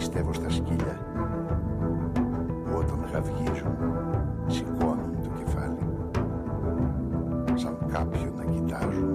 πιστεύω στα σκύλια που όταν γαυγίζουν σηκώνουν το κεφάλι σαν κάποιον να κοιτάζουν